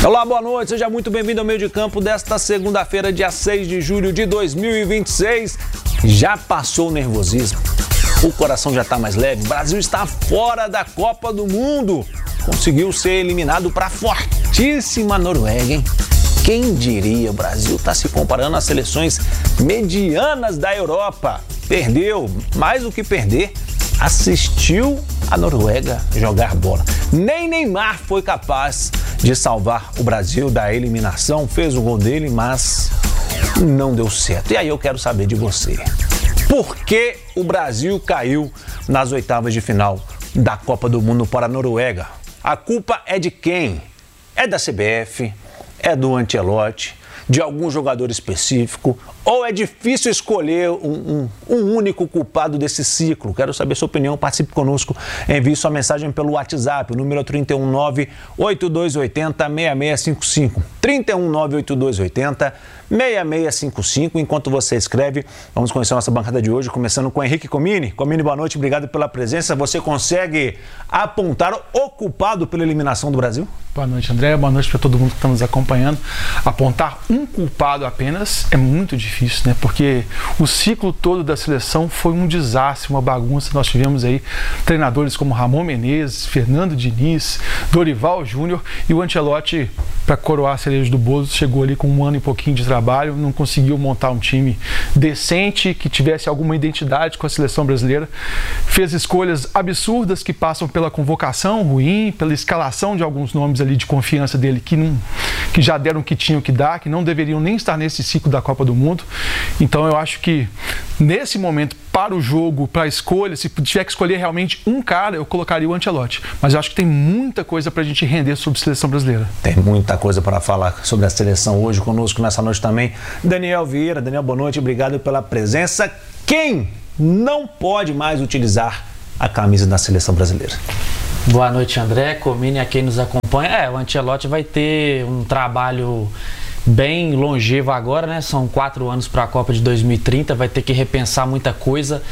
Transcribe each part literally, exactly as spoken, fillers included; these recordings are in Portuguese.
Olá, boa noite, seja muito bem-vindo ao meio de campo desta segunda-feira, dia seis de julho de dois mil e vinte e seis. Já passou o nervosismo, o coração já está mais leve, o Brasil está fora da Copa do Mundo, conseguiu ser eliminado para a fortíssima Noruega, hein? Quem diria, o Brasil está se comparando às seleções medianas da Europa, perdeu, mais do que perder, assistiu a Noruega jogar bola. Nem Neymar foi capaz de salvar o Brasil da eliminação, fez o gol dele, mas não deu certo. E aí eu quero saber de você, por que o Brasil caiu nas oitavas de final da Copa do Mundo para a Noruega? A culpa é de quem? É da C B F? É do Ancelotti? De algum jogador específico? Ou é difícil escolher um, um, um único culpado desse ciclo? Quero saber sua opinião, participe conosco, envie sua mensagem pelo WhatsApp, o número é trinta e um, nove, oitenta e dois oitenta, seis seis cinco cinco. trinta e um, nove, oitenta e dois oitenta, seis seis cinco cinco. Enquanto você escreve, vamos conhecer a nossa bancada de hoje, começando com Henrique Comini. Comini, boa noite, obrigado pela presença. Você consegue apontar o culpado pela eliminação do Brasil? Boa noite, André. Boa noite para todo mundo que está nos acompanhando. Apontar um culpado apenas é muito difícil, né? Porque o ciclo todo da seleção foi um desastre, uma bagunça. Nós tivemos aí treinadores como Ramon Menezes, Fernando Diniz, Dorival Júnior, e o Ancelotti, para coroar a cereja do bolo, chegou ali com um ano e pouquinho de trabalho, não conseguiu montar um time decente, que tivesse alguma identidade com a seleção brasileira. Fez escolhas absurdas que passam pela convocação ruim, pela escalação de alguns nomes ali de confiança dele que, não, que já deram o que tinham que dar, que não deveriam nem estar nesse ciclo da Copa do Mundo. Então eu acho que nesse momento, para o jogo, para a escolha, se tiver que escolher realmente um cara, eu colocaria o Ancelotti. Mas eu acho que tem muita coisa para a gente render sobre a seleção brasileira. Tem muita coisa para falar sobre a seleção hoje. Conosco nessa noite também, Daniel Vieira. Daniel, boa noite, obrigado pela presença. Quem não pode mais utilizar a camisa da seleção brasileira? Boa noite, André, Comini, a quem nos acompanha. É, o Ancelotti vai ter um trabalho bem longevo agora, né? São quatro anos para a Copa de dois mil e trinta, vai ter que repensar muita coisa.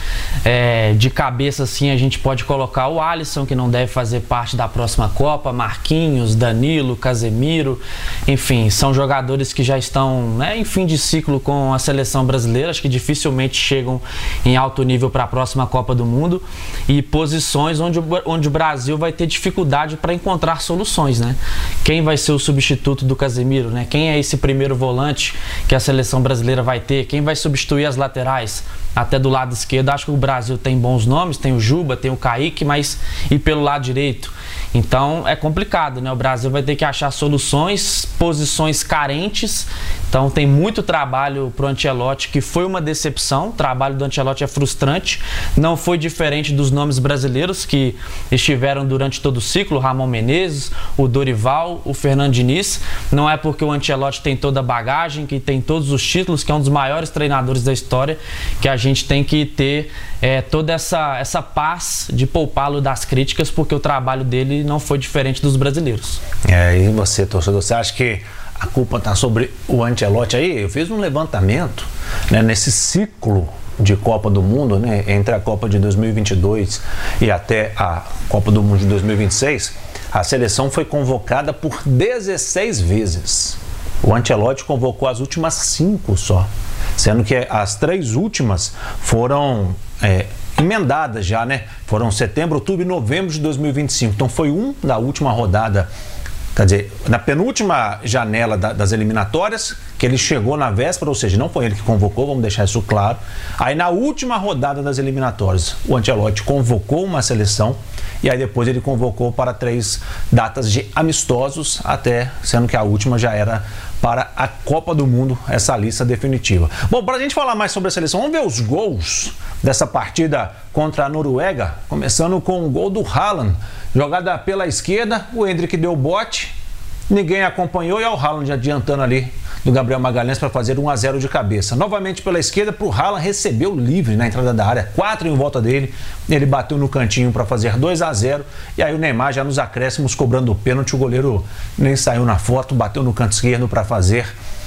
É, de cabeça, assim, a gente pode colocar o Alisson, que não deve fazer parte da próxima Copa, Marquinhos, Danilo, Casemiro, enfim, são jogadores que já estão, né, em fim de ciclo com a seleção brasileira, acho que dificilmente chegam em alto nível para a próxima Copa do Mundo, e posições onde, onde o Brasil vai ter dificuldade para encontrar soluções, né? Quem vai ser o substituto do Casemiro, né? Quem é esse primeiro volante que a seleção brasileira vai ter? Quem vai substituir as laterais? Até do lado esquerdo, acho que o Brasil tem bons nomes, tem o Juba, tem o Kaique, mas e pelo lado direito? Então é complicado, né? O Brasil vai ter que achar soluções, posições carentes. Então tem muito trabalho pro Ancelotti, que foi uma decepção. O trabalho do Ancelotti é frustrante. Não foi diferente dos nomes brasileiros que estiveram durante todo o ciclo, o Ramon Menezes, o Dorival, o Fernando Diniz. Não é porque o Ancelotti tem toda a bagagem, que tem todos os títulos, que é um dos maiores treinadores da história, que a gente tem que ter é, toda essa, essa paz de poupá-lo das críticas, porque o trabalho dele não foi diferente dos brasileiros. É, e você, torcedor, você acha que a culpa está sobre o Ancelotti aí? Eu fiz um levantamento, né, nesse ciclo de Copa do Mundo, né, entre a Copa de dois mil e vinte e dois e até a Copa do Mundo de dois mil e vinte e seis, a seleção foi convocada por dezesseis vezes. O Ancelotti convocou as últimas cinco só, sendo que as três últimas foram é, emendadas já, né? Foram setembro, outubro e novembro de dois mil e vinte e cinco. Então foi um da última rodada, quer dizer, na penúltima janela da, das eliminatórias, que ele chegou na véspera, ou seja, não foi ele que convocou, vamos deixar isso claro. Aí na última rodada das eliminatórias, o Ancelotti convocou uma seleção e aí depois ele convocou para três datas de amistosos, até sendo que a última já era para a Copa do Mundo, essa lista definitiva. Bom, para a gente falar mais sobre a seleção, vamos ver os gols dessa partida contra a Noruega, começando com o gol do Haaland, jogada pela esquerda, o Endrick deu bote, ninguém acompanhou e é o Haaland adiantando ali do Gabriel Magalhães para fazer um a zero de cabeça. Novamente pela esquerda para o Haaland, recebeu livre na entrada da área, quatro em volta dele, ele bateu no cantinho para fazer dois a zero e aí o Neymar já nos acréscimos cobrando o pênalti, o goleiro nem saiu na foto, bateu no canto esquerdo para fazer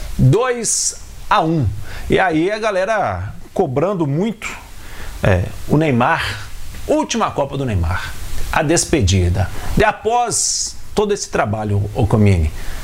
dois a um. E aí a galera cobrando muito é, o Neymar, última Copa do Neymar, a despedida. E após todo esse trabalho, o Comini,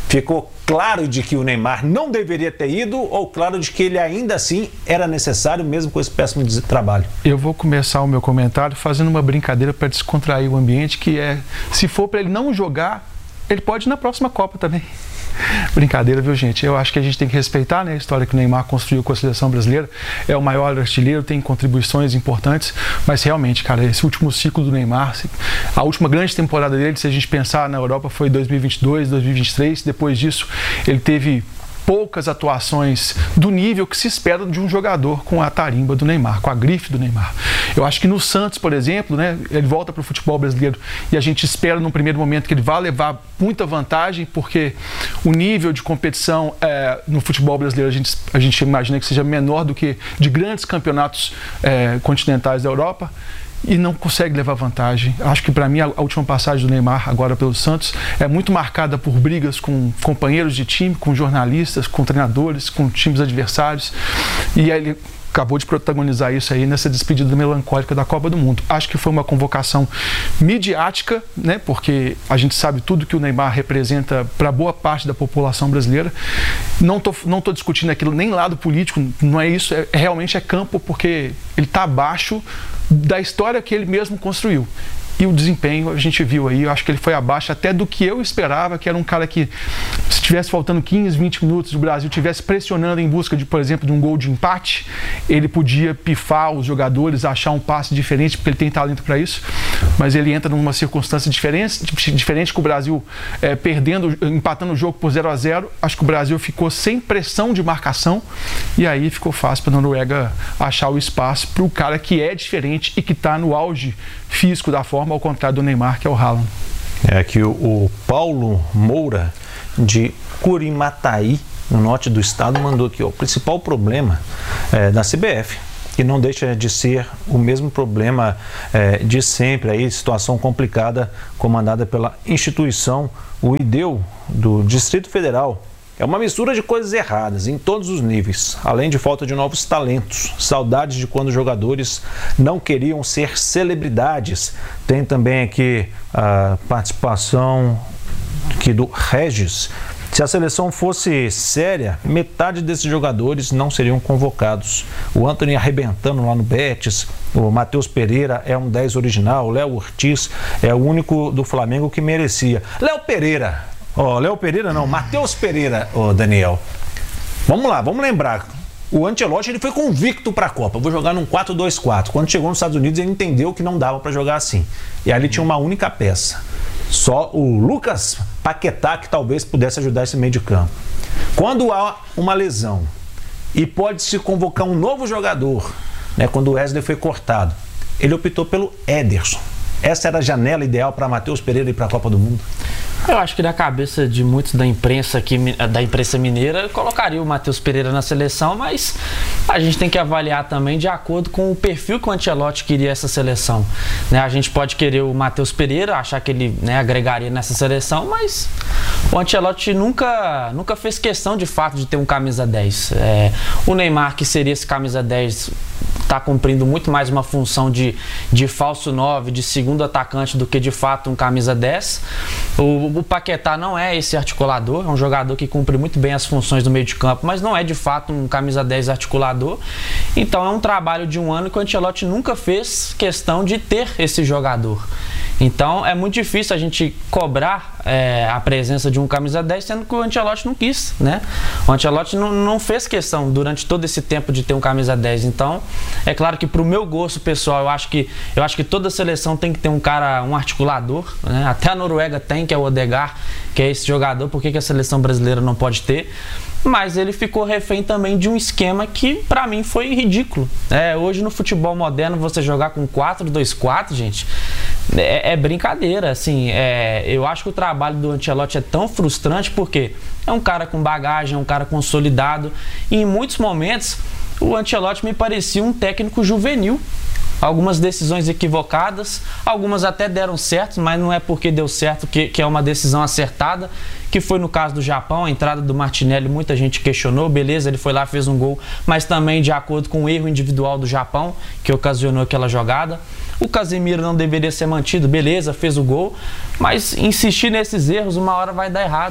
Ficou claro de que o Neymar não deveria ter ido ou claro de que ele ainda assim era necessário mesmo com esse péssimo trabalho? Eu vou começar o meu comentário fazendo uma brincadeira para descontrair o ambiente, que é, se for para ele não jogar, ele pode ir na próxima Copa também. Brincadeira, viu, gente? Eu acho que a gente tem que respeitar, né, a história que o Neymar construiu com a seleção brasileira. É o maior artilheiro, tem contribuições importantes, mas realmente, cara, esse último ciclo do Neymar, a última grande temporada dele, se a gente pensar na Europa, foi dois mil e vinte e dois, dois mil e vinte e três. Depois disso, ele teve poucas atuações do nível que se espera de um jogador com a tarimba do Neymar, com a grife do Neymar. Eu acho que no Santos, por exemplo, né, ele volta para o futebol brasileiro e a gente espera num primeiro momento que ele vá levar muita vantagem, porque o nível de competição é, no futebol brasileiro a gente, a gente imagina que seja menor do que de grandes campeonatos é, continentais da Europa. E não consegue levar vantagem. Acho que para mim a última passagem do Neymar agora pelo Santos é muito marcada por brigas com companheiros de time, com jornalistas, com treinadores, com times adversários. E aí ele acabou de protagonizar isso aí nessa despedida melancólica da Copa do Mundo. Acho que foi uma convocação midiática, né? Porque a gente sabe tudo que o Neymar representa para boa parte da população brasileira. Não tô, não tô discutindo aquilo nem lado político, não é isso, é, realmente é campo, porque ele está abaixo da história que ele mesmo construiu. E o desempenho, a gente viu aí, eu acho que ele foi abaixo até do que eu esperava, que era um cara que, se tivesse faltando quinze, vinte minutos, o Brasil estivesse pressionando em busca, de, por exemplo, de um gol de empate, ele podia pifar os jogadores, achar um passe diferente, porque ele tem talento para isso, mas ele entra numa circunstância diferente, diferente com o Brasil é, perdendo, empatando o jogo por zero a zero. Acho que o Brasil ficou sem pressão de marcação, e aí ficou fácil para a Noruega achar o espaço para o cara que é diferente e que está no auge físico da forma, ao contrário do Neymar, que é o Haaland. É que o, o Paulo Moura, de Curimataí, no norte do estado, mandou aqui, ó, o principal problema é, da C B F, que não deixa de ser o mesmo problema é, de sempre, aí, situação complicada comandada pela instituição, o I D E U, do Distrito Federal. É uma mistura de coisas erradas em todos os níveis, além de falta de novos talentos, saudades de quando os jogadores não queriam ser celebridades. Tem também aqui a participação aqui do Regis. Se a seleção fosse séria, metade desses jogadores não seriam convocados. O Antony arrebentando lá no Betis, o Matheus Pereira é um dez original, o Léo Ortiz é o único do Flamengo que merecia. Léo Pereira... Ó, oh, Léo Pereira não, Matheus Pereira, ô oh, Daniel. Vamos lá, vamos lembrar. O Ancelotti, ele foi convicto para a Copa. Vou jogar num quatro dois quatro. Quando chegou nos Estados Unidos, ele entendeu que não dava para jogar assim. E aí ele tinha uma única peça. Só o Lucas Paquetá que talvez pudesse ajudar esse meio de campo. Quando há uma lesão e pode-se convocar um novo jogador, né, quando o Wesley foi cortado, ele optou pelo Ederson. Essa era a janela ideal para Matheus Pereira ir para a Copa do Mundo? Eu acho que na cabeça de muitos da imprensa, aqui, da imprensa mineira, colocaria o Matheus Pereira na seleção, mas a gente tem que avaliar também de acordo com o perfil que o Ancelotti queria essa seleção. Né? A gente pode querer o Matheus Pereira, achar que ele, né, agregaria nessa seleção, mas o Ancelotti nunca, nunca fez questão de fato de ter um camisa dez. É, o Neymar, que seria esse camisa dez, está cumprindo muito mais uma função de, de falso nove, de segundo atacante, do que de fato um camisa dez. O, o Paquetá não é esse articulador, é um jogador que cumpre muito bem as funções do meio de campo, mas não é de fato um camisa dez articulador. Então é um trabalho de um ano que o Ancelotti nunca fez questão de ter esse jogador. Então é muito difícil a gente cobrar é, a presença de um camisa dez, sendo que o Ancelotti não quis, né? O Ancelotti não, não fez questão durante todo esse tempo de ter um camisa dez. Então é claro que pro meu gosto pessoal, eu acho que, eu acho que toda seleção tem que ter um cara, um articulador, né? Até a Noruega tem, que é o Odegaard, que é esse jogador. Por que que a seleção brasileira não pode ter? Mas ele ficou refém também de um esquema que pra mim foi ridículo. É, hoje no futebol moderno você jogar com quatro dois quatro, gente, é, é brincadeira. Assim, é, eu acho que o trabalho do Ancelotti é tão frustrante porque é um cara com bagagem, é um cara consolidado, e em muitos momentos o Ancelotti me parecia um técnico juvenil. Algumas decisões equivocadas, algumas até deram certo, mas não é porque deu certo que, que é uma decisão acertada, que foi no caso do Japão, a entrada do Martinelli, muita gente questionou, beleza, ele foi lá, fez um gol, mas também de acordo com o erro individual do Japão, que ocasionou aquela jogada. O Casemiro não deveria ser mantido, beleza, fez o gol, mas insistir nesses erros uma hora vai dar errado.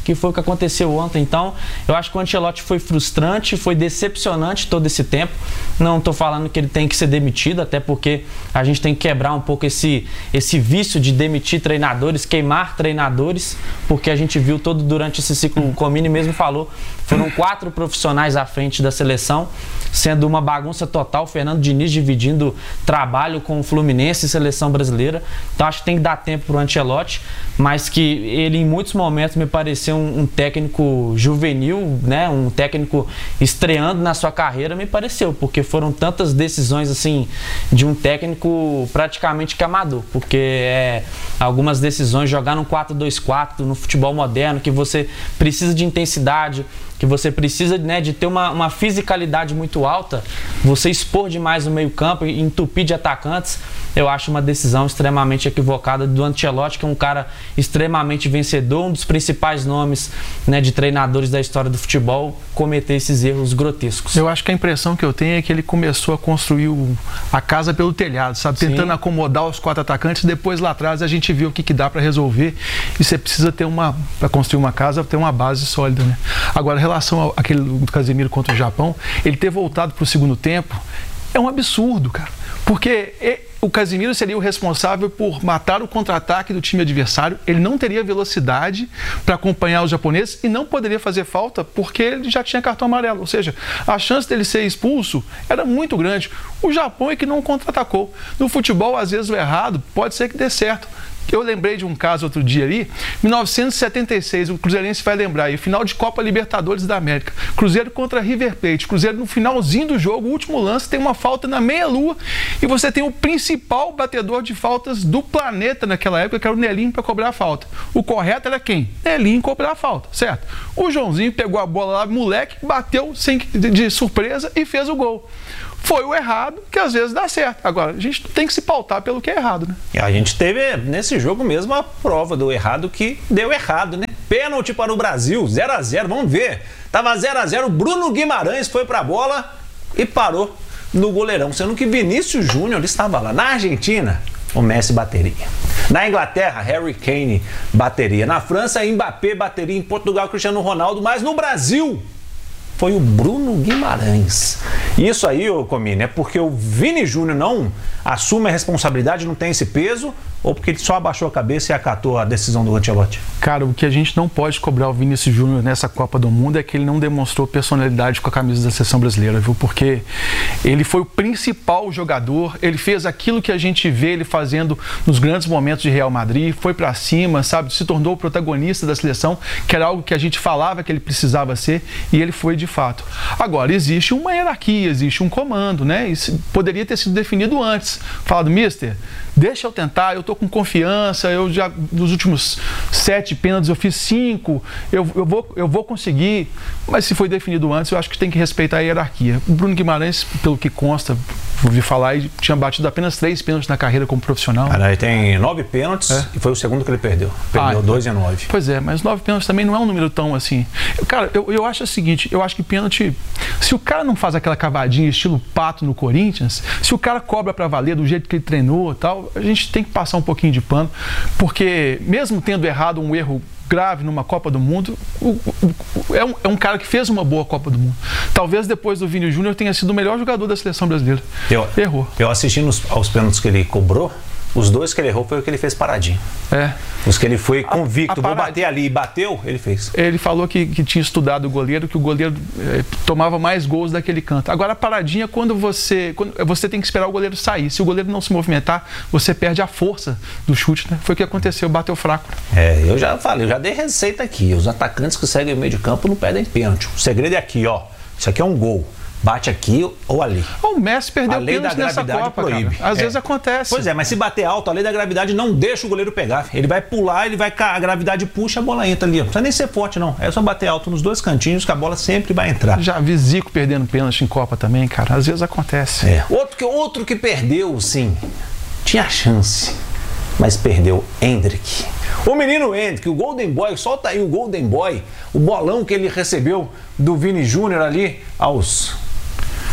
que foi o que aconteceu ontem. Então, eu acho que o Ancelotti foi frustrante, foi decepcionante todo esse tempo. Não estou falando que ele tem que ser demitido, até porque a gente tem que quebrar um pouco esse, esse vício de demitir treinadores, queimar treinadores, porque a gente viu todo durante esse ciclo, o Comini mesmo falou, foram quatro profissionais à frente da seleção, sendo uma bagunça total, Fernando Diniz dividindo trabalho com o Fluminense e seleção brasileira. Então acho que tem que dar tempo para o Ancelotti, mas que ele em muitos momentos me pareceu um, um técnico juvenil, né? Um técnico estreando na sua carreira, me pareceu, porque foram tantas decisões assim de um técnico praticamente que amador, porque é, algumas decisões, jogar no quatro dois quatro no futebol moderno, que você precisa de intensidade, que você precisa, né, de ter uma, uma fisicalidade muito alta, você expor demais o meio campo e entupir de atacantes, eu acho uma decisão extremamente equivocada do Ancelotti, que é um cara extremamente vencedor, um dos principais nomes, né, de treinadores da história do futebol, cometer esses erros grotescos. Eu acho que a impressão que eu tenho é que ele começou a construir o, a casa pelo telhado, sabe? Tentando Sim. acomodar os quatro atacantes, depois lá atrás a gente viu o que, que dá para resolver, e você precisa ter uma, para construir uma casa, ter uma base sólida, né? Agora, em relação àquele do Casemiro contra o Japão, ele ter voltado para o segundo tempo é um absurdo, cara. Porque o Casemiro seria o responsável por matar o contra-ataque do time adversário, ele não teria velocidade para acompanhar os japoneses e não poderia fazer falta porque ele já tinha cartão amarelo. Ou seja, a chance dele ser expulso era muito grande. O Japão é que não contra-atacou. No futebol, às vezes o errado pode ser que dê certo. Eu lembrei de um caso outro dia ali, mil novecentos e setenta e seis, o Cruzeirense vai lembrar aí, final de Copa Libertadores da América, Cruzeiro contra River Plate, Cruzeiro no finalzinho do jogo, o último lance, tem uma falta na meia-lua e você tem o principal batedor de faltas do planeta naquela época, que era o Nelinho, para cobrar a falta. O correto era quem? Nelinho cobrar a falta, certo? O Joãozinho pegou a bola lá, moleque, bateu sem, de, de surpresa e fez o gol. Foi o errado, que às vezes dá certo. Agora, a gente tem que se pautar pelo que é errado, né? A gente teve nesse jogo mesmo a prova do errado que deu errado, né? Pênalti para o Brasil, zero a zero, vamos ver. Tava zero a zero, Bruno Guimarães foi para a bola e parou no goleirão, sendo que Vinícius Júnior estava lá. Na Argentina, o Messi bateria. Na Inglaterra, Harry Kane bateria. Na França, Mbappé bateria. Em Portugal, Cristiano Ronaldo. Mas no Brasil, foi o Bruno Guimarães. Isso aí, ô Comini, é porque o Vini Júnior não assume a responsabilidade, não tem esse peso, ou porque ele só abaixou a cabeça e acatou a decisão do Ancelotti? Cara, o que a gente não pode cobrar o Vinícius Júnior nessa Copa do Mundo é que ele não demonstrou personalidade com a camisa da seleção brasileira, viu? Porque ele foi o principal jogador, ele fez aquilo que a gente vê ele fazendo nos grandes momentos de Real Madrid, foi pra cima, sabe? Se tornou o protagonista da seleção, que era algo que a gente falava que ele precisava ser, e ele foi de fato. Agora, existe uma hierarquia, existe um comando, né? Isso poderia ter sido definido antes. Falado, mister, deixa eu tentar, eu tô com confiança, eu já, nos últimos sete pênaltis eu fiz cinco, eu, eu, vou, eu vou conseguir, mas se foi definido antes, eu acho que tem que respeitar a hierarquia. O Bruno Guimarães, pelo que consta, ouvi falar, ele tinha batido apenas três pênaltis na carreira como profissional. Cara, ele tem nove pênaltis é. e foi o segundo que ele perdeu. Perdeu ah, dois e nove. Pois é, mas nove pênaltis também não é um número tão assim. Cara, eu, eu acho o seguinte, eu acho que pênalti, se o cara não faz aquela cavadinha estilo Pato no Corinthians, se o cara cobra pra valer do jeito que ele treinou e tal, a gente tem que passar um pouquinho de pano, porque mesmo tendo errado um erro grave numa Copa do Mundo, o, o, o, é, um, é um cara que fez uma boa Copa do Mundo. Talvez depois do Vini Júnior tenha sido o melhor jogador da seleção brasileira. Eu, Errou. Eu assisti nos, aos pênaltis que ele cobrou, os dois que ele errou foi o que ele fez paradinho. É. Os que ele foi convicto, a, a vou bater ali e bateu, ele fez. Ele falou que, que tinha estudado o goleiro, que o goleiro é, tomava mais gols daquele canto. Agora a paradinha é quando você, quando você tem que esperar o goleiro sair. Se o goleiro não se movimentar, você perde a força do chute, né? Foi o que aconteceu, bateu fraco. É, eu já falei, eu já dei receita aqui. Os atacantes que seguem o meio de campo não perdem pênalti. O segredo é aqui, ó. Isso aqui é um gol. Bate aqui ou ali. O Messi perdeu pênalti nessa Copa, proíbe. Cara. Às é. vezes acontece. Pois é, mas se bater alto, a lei da gravidade não deixa o goleiro pegar. Ele vai pular, ele vai a gravidade puxa, a bola entra ali. Não precisa nem ser forte, não. É só bater alto nos dois cantinhos que a bola sempre vai entrar. Já vi Zico perdendo pênalti em Copa também, cara. Às vezes acontece. É. Outro, que, outro que perdeu, sim, tinha chance, mas perdeu, Endrick. O menino Endrick, o Golden Boy, solta aí o Golden Boy, o bolão que ele recebeu do Vini Júnior ali aos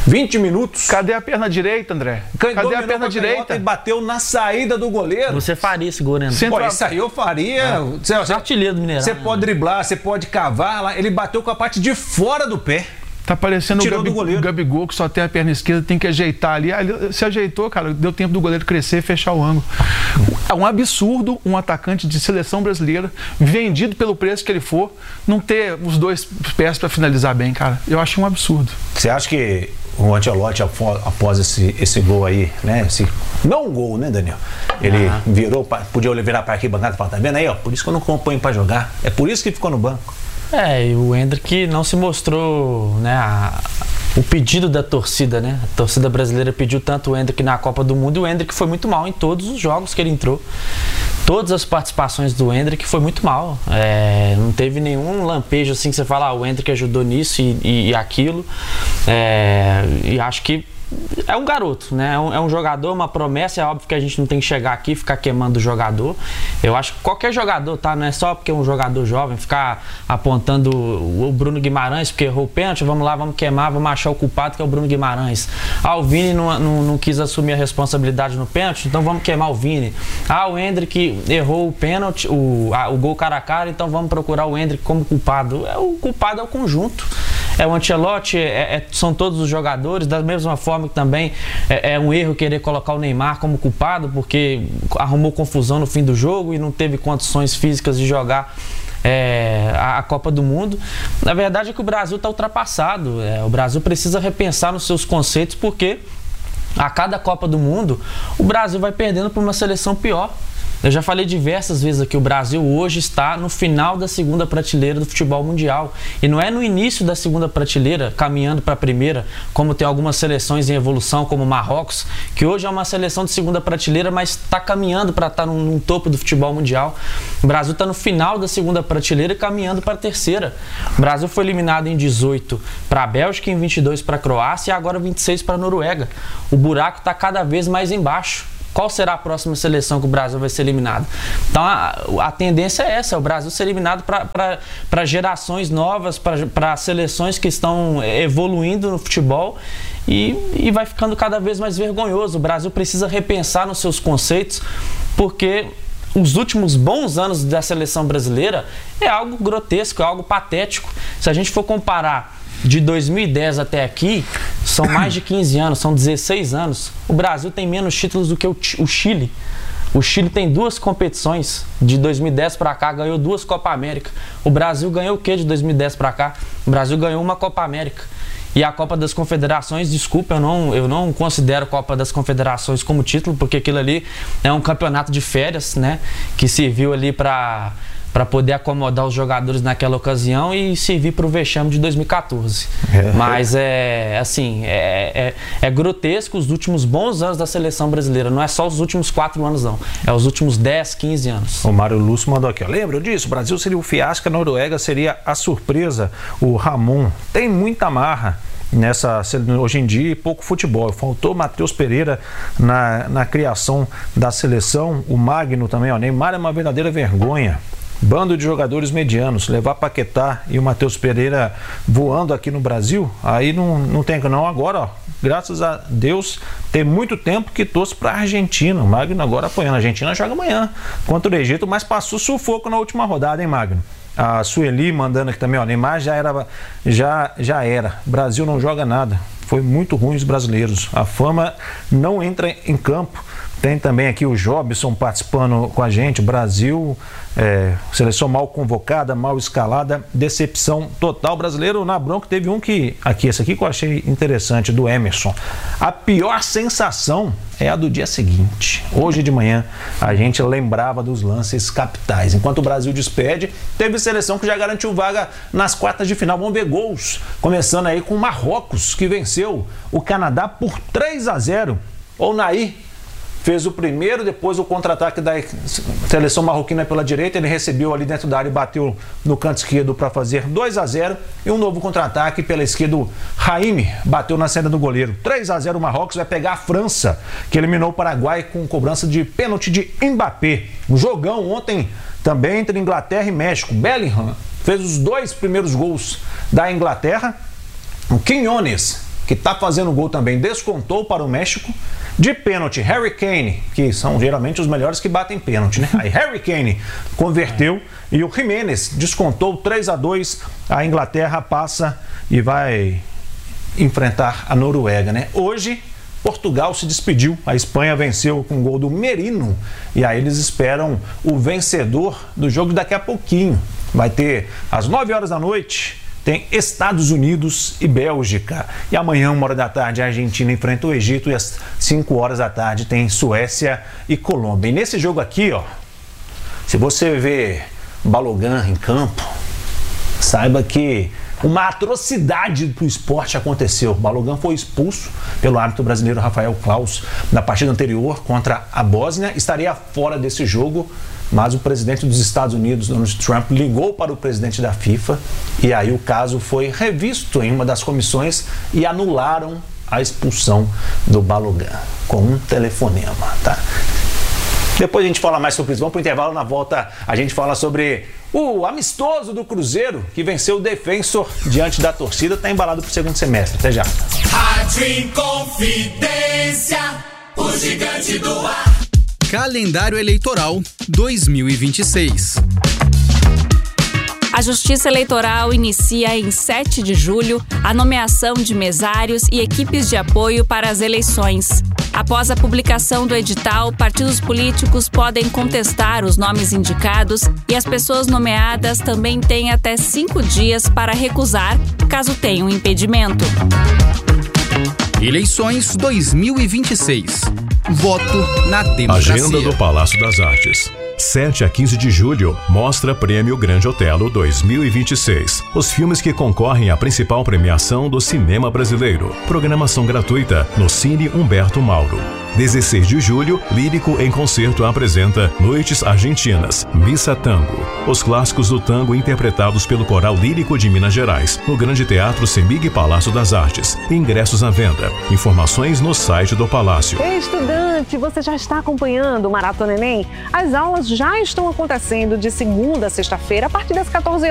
vinte minutos. Cadê a perna direita, André? Cadê a perna direita? E bateu na saída do goleiro. Você faria esse gol, né? Pô, isso aí eu faria. Você, é. Artilheiro do Mineirão. Você né, pode driblar, você pode cavar. Lá. Ele bateu com a parte de fora do pé. Tá parecendo o, Gabi, o Gabigol, que só tem a perna esquerda, tem que ajeitar ali. Ele se ajeitou, cara, deu tempo do goleiro crescer e fechar o ângulo. É um absurdo um atacante de seleção brasileira, vendido pelo preço que ele for, não ter os dois pés para finalizar bem, cara. Eu acho um absurdo. Você acha que o Ancelotti, após esse, esse gol aí, né? Esse, não um gol, né, Daniel? Ele ah. virou, podia virar para aqui, bancada e falar, tá vendo aí, ó? Por isso que eu não acompanho para jogar. É por isso que ficou no banco. É, e o Endrick não se mostrou, né, a, o pedido da torcida, né? A torcida brasileira pediu tanto o Endrick na Copa do Mundo e o Endrick foi muito mal em todos os jogos que ele entrou. Todas as participações do Endrick foi muito mal. É, não teve nenhum lampejo assim que você fala, ah, o Endrick ajudou nisso e, e, e aquilo. É, e acho que é um garoto, né? É um, é um jogador, uma promessa. É óbvio que a gente não tem que chegar aqui e ficar queimando o jogador. Eu acho que qualquer jogador, tá? Não é só porque é um jogador jovem, ficar apontando o Bruno Guimarães porque errou o pênalti, vamos lá, vamos queimar, vamos achar o culpado que é o Bruno Guimarães. Ah, o Vini não, não, não quis assumir a responsabilidade no pênalti, então vamos queimar o Vini. Ah, o Endrick errou o pênalti, o, a, o gol cara a cara, então vamos procurar o Endrick como culpado. É, o culpado é o conjunto. É o Ancelotti, é, é, são todos os jogadores, da mesma forma que também é, é um erro querer colocar o Neymar como culpado, porque arrumou confusão no fim do jogo e não teve condições físicas de jogar é, a, a Copa do Mundo. Na verdade é que o Brasil está ultrapassado, é, o Brasil precisa repensar nos seus conceitos, porque a cada Copa do Mundo o Brasil vai perdendo para uma seleção pior. Eu já falei diversas vezes aqui, o Brasil hoje está no final da segunda prateleira do futebol mundial. E não é no início da segunda prateleira, caminhando para a primeira, como tem algumas seleções em evolução, como o Marrocos, que hoje é uma seleção de segunda prateleira, mas está caminhando para estar no, no topo do futebol mundial. O Brasil está no final da segunda prateleira e caminhando para a terceira. O Brasil foi eliminado em dezoito para a Bélgica, em vinte e dois para a Croácia e agora vinte e seis para a Noruega. O buraco está cada vez mais embaixo. Qual será a próxima seleção que o Brasil vai ser eliminado? Então a, a tendência é essa, é o Brasil ser eliminado para gerações novas, para seleções que estão evoluindo no futebol e, e vai ficando cada vez mais vergonhoso. O Brasil precisa repensar nos seus conceitos, porque os últimos bons anos da seleção brasileira é algo grotesco, é algo patético. Se a gente for comparar de dois mil e dez até aqui, são mais de quinze anos, são dezesseis anos. O Brasil tem menos títulos do que o, o Chile. O Chile tem duas competições, de dois mil e dez para cá, ganhou duas Copa América. O Brasil ganhou o quê de dois mil e dez para cá? O Brasil ganhou uma Copa América. E a Copa das Confederações, desculpa, eu não, eu não considero a Copa das Confederações como título, porque aquilo ali é um campeonato de férias, né? Que serviu ali para para poder acomodar os jogadores naquela ocasião e servir para o vexame de dois mil e quatorze. É. Mas é assim, é, é, é grotesco os últimos bons anos da seleção brasileira. Não é só os últimos quatro anos, não. É os últimos dez, quinze anos. O Mário Lúcio mandou aqui, ó. Lembra disso? O Brasil seria o fiasco, a Noruega seria a surpresa. O Ramon tem muita marra nessa, hoje em dia, pouco futebol. Faltou Matheus Pereira na, na criação da seleção. O Magno também, ó. Neymar é uma verdadeira vergonha. Bando de jogadores medianos, levar Paquetá e o Matheus Pereira voando aqui no Brasil, aí não, não tem que não. Agora, ó, graças a Deus, tem muito tempo que torço para a Argentina. O Magno agora apoiando. A Argentina joga amanhã contra o Egito, mas passou sufoco na última rodada, hein, Magno? A Sueli mandando aqui também, ó, Neymar já era, já, já era. Brasil não joga nada. Foi muito ruim os brasileiros. A fama não entra em campo. Tem também aqui o Jobson participando com a gente. Brasil, é, seleção mal convocada, mal escalada, decepção total. Brasileiro na bronca teve um que, aqui, esse aqui que eu achei interessante, do Emerson. A pior sensação é a do dia seguinte. Hoje de manhã a gente lembrava dos lances capitais. Enquanto o Brasil despede, teve seleção que já garantiu vaga nas quartas de final. Vamos ver gols. Começando aí com o Marrocos, que venceu o Canadá por três a zero. O Nair fez o primeiro, depois o contra-ataque da seleção marroquina pela direita, ele recebeu ali dentro da área e bateu no canto esquerdo para fazer dois a zero, e um novo contra-ataque pela esquerda, o Raimi bateu na saída do goleiro. três a zero, o Marrocos vai pegar a França, que eliminou o Paraguai com cobrança de pênalti de Mbappé. Um jogão ontem também entre Inglaterra e México. Bellingham fez os dois primeiros gols da Inglaterra. O Quinones que está fazendo gol também, descontou para o México. De pênalti, Harry Kane, que são geralmente os melhores que batem pênalti, né? Aí Harry Kane converteu e o Jiménez descontou três a dois. A Inglaterra passa e vai enfrentar a Noruega, né? Hoje, Portugal se despediu, a Espanha venceu com o gol do Merino e aí eles esperam o vencedor do jogo daqui a pouquinho. Vai ter às nove horas da noite, tem Estados Unidos e Bélgica. E amanhã, uma hora da tarde, a Argentina enfrenta o Egito e às cinco horas da tarde tem Suécia e Colômbia. E nesse jogo aqui, ó, se você vê Balogun em campo, saiba que uma atrocidade para o esporte aconteceu. Balogun foi expulso pelo árbitro brasileiro Rafael Claus na partida anterior contra a Bósnia. Estaria fora desse jogo, mas o presidente dos Estados Unidos, Donald Trump, ligou para o presidente da FIFA e aí o caso foi revisto em uma das comissões e anularam a expulsão do Balogun com um telefonema, tá? Depois a gente fala mais sobre isso. Vamos para o intervalo. Na volta a gente fala sobre o amistoso do Cruzeiro, que venceu o Defensor diante da torcida. Está embalado para o segundo semestre. Até já. Rádio Inconfidência, o gigante do ar. Calendário Eleitoral dois mil e vinte e seis. A Justiça Eleitoral inicia em sete de julho a nomeação de mesários e equipes de apoio para as eleições. Após a publicação do edital, partidos políticos podem contestar os nomes indicados e as pessoas nomeadas também têm até cinco dias para recusar, caso tenham impedimento. Eleições dois mil e vinte e seis. Voto na democracia. Agenda do Palácio das Artes. sete a quinze de julho, mostra Prêmio Grande Otelo dois mil e vinte e seis. Os filmes que concorrem à principal premiação do cinema brasileiro. Programação gratuita no Cine Humberto Mauro. dezesseis de julho, Lírico em Concerto apresenta Noites Argentinas, Missa Tango. Os clássicos do tango interpretados pelo Coral Lírico de Minas Gerais, no Grande Teatro Semig Palácio das Artes. Ingressos à venda. Informações no site do Palácio. Estudante, você já está acompanhando o Maratona Enem? As aulas já estão acontecendo de segunda a sexta-feira, a partir das quatorze horas.